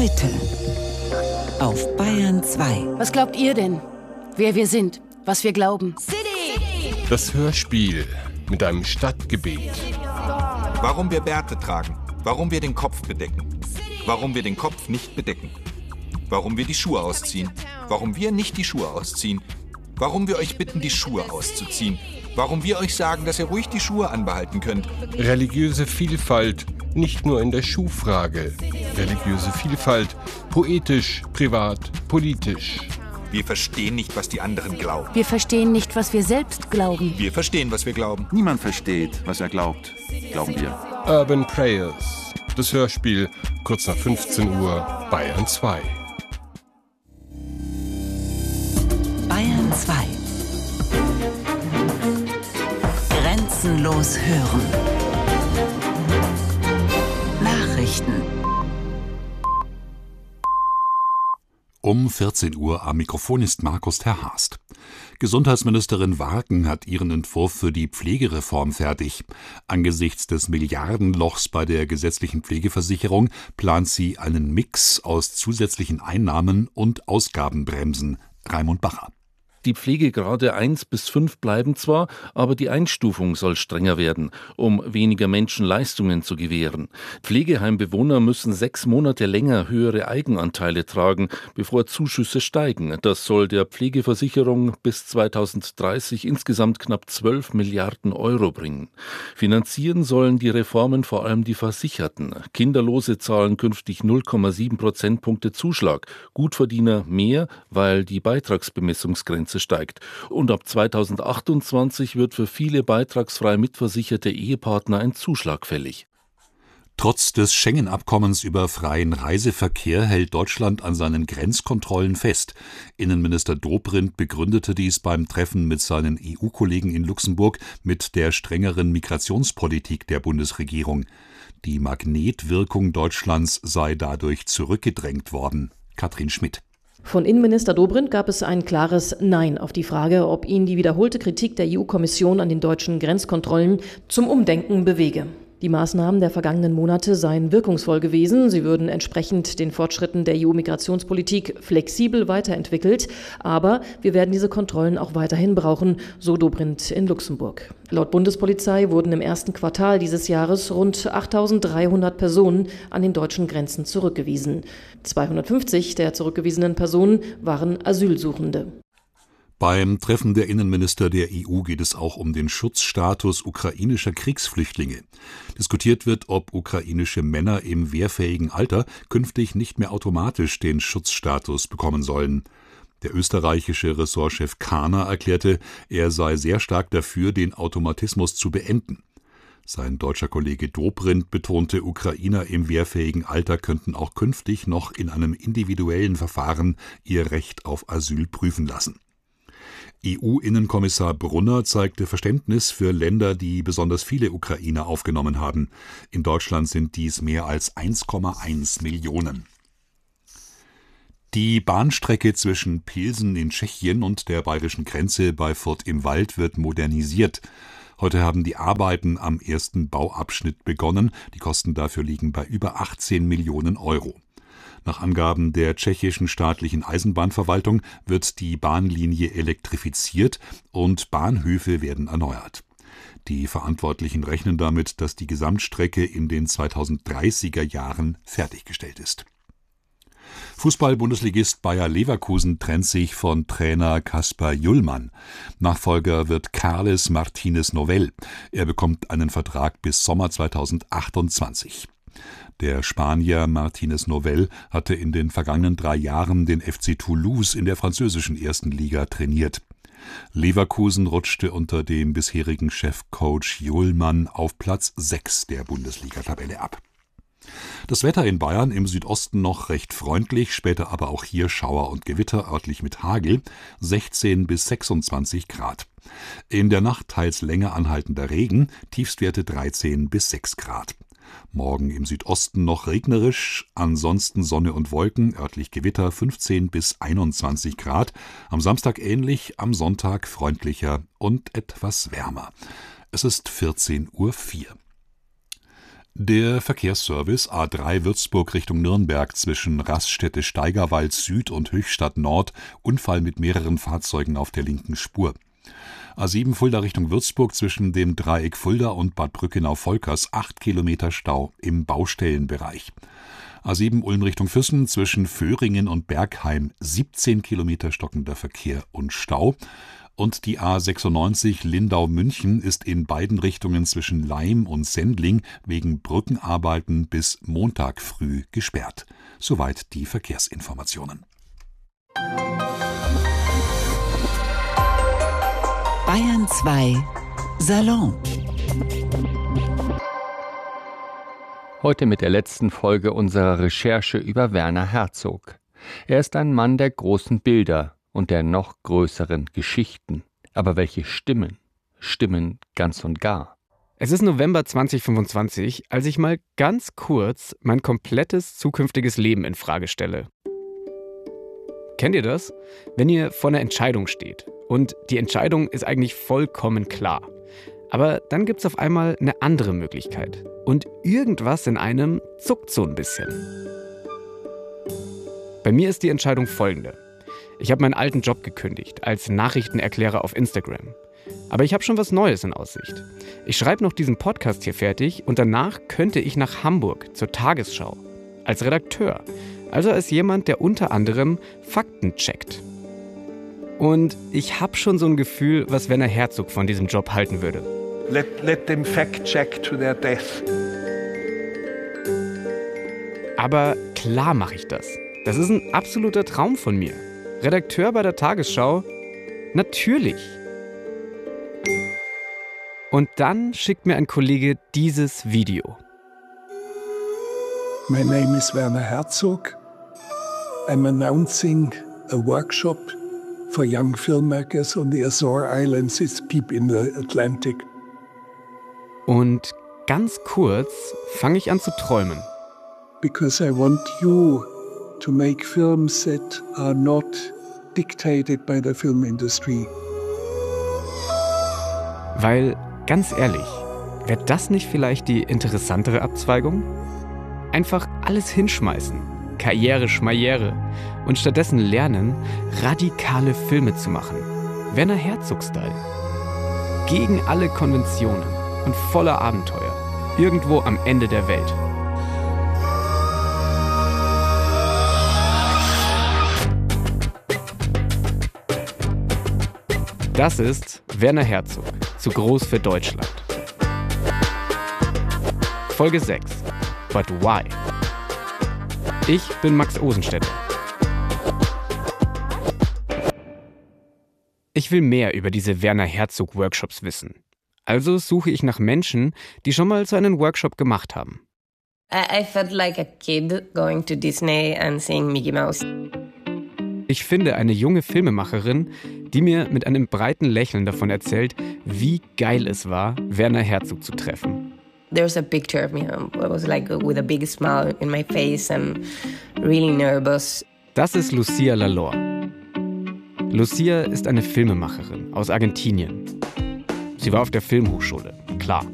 Heute auf Bayern 2. Was glaubt ihr denn? Wer wir sind, was wir glauben. Das Hörspiel mit einem Stadtgebet. Warum wir Bärte tragen, warum wir den Kopf bedecken, warum wir den Kopf nicht bedecken, warum wir die Schuhe ausziehen, warum wir nicht die Schuhe ausziehen, warum wir euch bitten, die Schuhe auszuziehen, warum wir euch sagen, dass ihr ruhig die Schuhe anbehalten könnt. Religiöse Vielfalt, nicht nur in der Schuhfrage. Religiöse Vielfalt, poetisch, privat, politisch. Wir verstehen nicht, was die anderen glauben. Wir verstehen nicht, was wir selbst glauben. Wir verstehen, was wir glauben. Niemand versteht, was er glaubt, glauben wir. Urban Prayers, das Hörspiel, kurz nach 15 Uhr, Bayern 2. Bayern 2. Grenzenlos hören. Nachrichten. Um 14 Uhr am Mikrofon ist Markus Terhast. Gesundheitsministerin Warken hat ihren Entwurf für die Pflegereform fertig. Angesichts des Milliardenlochs bei der gesetzlichen Pflegeversicherung plant sie einen Mix aus zusätzlichen Einnahmen und Ausgabenbremsen. Raimund Bacher. Die Pflegegrade 1 bis 5 bleiben zwar, aber die Einstufung soll strenger werden, um weniger Menschen Leistungen zu gewähren. Pflegeheimbewohner müssen 6 Monate länger höhere Eigenanteile tragen, bevor Zuschüsse steigen. Das soll der Pflegeversicherung bis 2030 insgesamt knapp 12 Milliarden Euro bringen. Finanzieren sollen die Reformen vor allem die Versicherten. Kinderlose zahlen künftig 0,7 Prozentpunkte Zuschlag, Gutverdiener mehr, weil die Beitragsbemessungsgrenze steigt. Und ab 2028 wird für viele beitragsfrei mitversicherte Ehepartner ein Zuschlag fällig. Trotz des Schengen-Abkommens über freien Reiseverkehr hält Deutschland an seinen Grenzkontrollen fest. Innenminister Dobrindt begründete dies beim Treffen mit seinen EU-Kollegen in Luxemburg mit der strengeren Migrationspolitik der Bundesregierung. Die Magnetwirkung Deutschlands sei dadurch zurückgedrängt worden. Katrin Schmidt. Von Innenminister Dobrindt gab es ein klares Nein auf die Frage, ob ihn die wiederholte Kritik der EU-Kommission an den deutschen Grenzkontrollen zum Umdenken bewege. Die Maßnahmen der vergangenen Monate seien wirkungsvoll gewesen. Sie würden entsprechend den Fortschritten der EU-Migrationspolitik flexibel weiterentwickelt. Aber wir werden diese Kontrollen auch weiterhin brauchen, so Dobrindt in Luxemburg. Laut Bundespolizei wurden im ersten Quartal dieses Jahres rund 8.300 Personen an den deutschen Grenzen zurückgewiesen. 250 der zurückgewiesenen Personen waren Asylsuchende. Beim Treffen der Innenminister der EU geht es auch um den Schutzstatus ukrainischer Kriegsflüchtlinge. Diskutiert wird, ob ukrainische Männer im wehrfähigen Alter künftig nicht mehr automatisch den Schutzstatus bekommen sollen. Der österreichische Ressortchef Kahner erklärte, er sei sehr stark dafür, den Automatismus zu beenden. Sein deutscher Kollege Dobrindt betonte, Ukrainer im wehrfähigen Alter könnten auch künftig noch in einem individuellen Verfahren ihr Recht auf Asyl prüfen lassen. EU-Innenkommissar Brunner zeigte Verständnis für Länder, die besonders viele Ukrainer aufgenommen haben. In Deutschland sind dies mehr als 1,1 Millionen. Die Bahnstrecke zwischen Pilsen in Tschechien und der bayerischen Grenze bei Furth im Wald wird modernisiert. Heute haben die Arbeiten am ersten Bauabschnitt begonnen. Die Kosten dafür liegen bei über 18 Millionen Euro. Nach Angaben der tschechischen staatlichen Eisenbahnverwaltung wird die Bahnlinie elektrifiziert und Bahnhöfe werden erneuert. Die Verantwortlichen rechnen damit, dass die Gesamtstrecke in den 2030er Jahren fertiggestellt ist. Fußball-Bundesligist Bayer Leverkusen trennt sich von Trainer Kaspar Jullmann. Nachfolger wird Carles Martínez Novell. Er bekommt einen Vertrag bis Sommer 2028. Der Spanier Martínez Novell hatte in den vergangenen 3 Jahren den FC Toulouse in der französischen ersten Liga trainiert. Leverkusen rutschte unter dem bisherigen Chefcoach Jullmann auf Platz 6 der Bundesliga-Tabelle ab. Das Wetter in Bayern im Südosten noch recht freundlich, später aber auch hier Schauer und Gewitter, örtlich mit Hagel, 16 bis 26 Grad. In der Nacht teils länger anhaltender Regen, Tiefstwerte 13 bis 6 Grad. Morgen im Südosten noch regnerisch, ansonsten Sonne und Wolken, örtlich Gewitter 15 bis 21 Grad. Am Samstag ähnlich, am Sonntag freundlicher und etwas wärmer. Es ist 14:04 Uhr. Der Verkehrsservice A3 Würzburg Richtung Nürnberg zwischen Raststätte Steigerwald Süd und Höchstadt Nord, Unfall mit mehreren Fahrzeugen auf der linken Spur. A7 Fulda Richtung Würzburg zwischen dem Dreieck Fulda und Bad Brückenau-Volkers 8 Kilometer Stau im Baustellenbereich. A7 Ulm Richtung Füssen zwischen Föhringen und Bergheim 17 Kilometer stockender Verkehr und Stau. Und die A96 Lindau-München ist in beiden Richtungen zwischen Laim und Sendling wegen Brückenarbeiten bis Montag früh gesperrt. Soweit die Verkehrsinformationen. Bayern 2 Salon. Heute mit der letzten Folge unserer Recherche über Werner Herzog. Er ist ein Mann der großen Bilder und der noch größeren Geschichten. Aber welche Stimmen? Stimmen ganz und gar. Es ist November 2025, als ich mal ganz kurz mein komplettes zukünftiges Leben in Frage stelle. Kennt ihr das? Wenn ihr vor einer Entscheidung steht und die Entscheidung ist eigentlich vollkommen klar. Aber dann gibt's auf einmal eine andere Möglichkeit. Und irgendwas in einem zuckt so ein bisschen. Bei mir ist die Entscheidung folgende. Ich habe meinen alten Job gekündigt, als Nachrichtenerklärer auf Instagram. Aber ich habe schon was Neues in Aussicht. Ich schreibe noch diesen Podcast hier fertig und danach könnte ich nach Hamburg zur Tagesschau. Als Redakteur. Also als jemand, der unter anderem Fakten checkt. Und ich habe schon so ein Gefühl, was Werner Herzog von diesem Job halten würde. Let them fact check to their death. Aber klar mache ich das. Das ist ein absoluter Traum von mir. Redakteur bei der Tagesschau? Natürlich. Und dann schickt mir ein Kollege dieses Video. My name is Werner Herzog. I'm announcing a workshop for young filmmakers on the Azore Islands. It's deep in the Atlantic. Und ganz kurz fange ich an zu träumen. Because I want you to make films that are not dictated by the film industry. Weil, ganz ehrlich, wäre das nicht vielleicht die interessantere Abzweigung? Einfach alles hinschmeißen, Karriere, Schmaiere und stattdessen lernen, radikale Filme zu machen. Werner Herzog-Style. Gegen alle Konventionen und voller Abenteuer. Irgendwo am Ende der Welt. Das ist Werner Herzog, zu groß für Deutschland. Folge 6. But why? Ich bin Max Osenstädter. Ich will mehr über diese Werner Herzog Workshops wissen. Also suche ich nach Menschen, die schon mal so einen Workshop gemacht haben. I felt like a kid going to Disney and seeing Mickey Mouse. Ich finde eine junge Filmemacherin, die mir mit einem breiten Lächeln davon erzählt, wie geil es war, Werner Herzog zu treffen. There's a picture of me. I was like with a big smile in my face and really nervous. Das ist Lucia Lalor. Lucia ist eine Filmemacherin aus Argentinien. Sie war auf der Filmhochschule, klar.